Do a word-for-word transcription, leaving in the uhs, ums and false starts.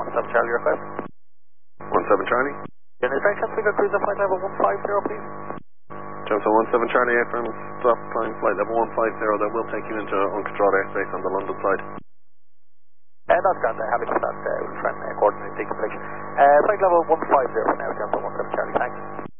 one seven Charlie, request. one seven Charlie. Can you direct Cessna Cruiser flight level one five zero, please? Cessna one seven Charlie, airframe stop climb flight level one five zero. That will take you into uncontrolled airspace on the London side. Uh, that's grand, uh, happy with that. Uh, we'll try and uh, coordinate decompletion. Uh, flight level one five zero for now, Cessna one seven Charlie, thanks.